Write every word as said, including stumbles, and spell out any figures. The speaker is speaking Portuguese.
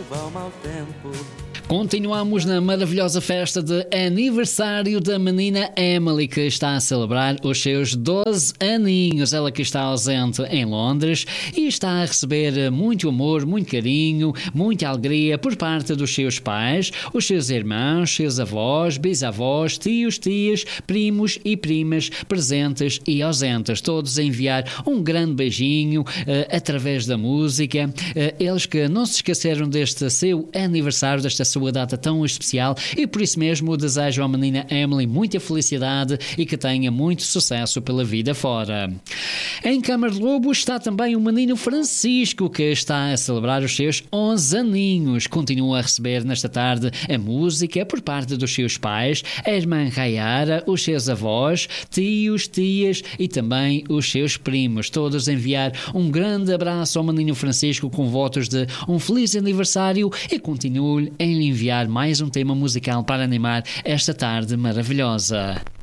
chuva ao mau tempo. Continuamos na maravilhosa festa de aniversário da menina Emily, que está a celebrar os seus doze aninhos. Ela que está ausente em Londres e está a receber muito amor, muito carinho, muita alegria por parte dos seus pais, os seus irmãos, seus avós, bisavós, tios, tias, primos e primas presentes e ausentes. Todos a enviar um grande beijinho uh, através da música. Uh, eles que não se esqueceram deste seu aniversário, desta sua data tão especial, e por isso mesmo desejo à menina Emily muita felicidade e que tenha muito sucesso pela vida fora. Em Câmara de Lobo está também o menino Francisco, que está a celebrar os seus onze aninhos. Continua a receber nesta tarde a música por parte dos seus pais, a irmã Rayara, os seus avós, tios, tias e também os seus primos. Todos a enviar um grande abraço ao menino Francisco com votos de um feliz aniversário e continuo-lhe a enviar mais um tema musical para animar esta tarde maravilhosa.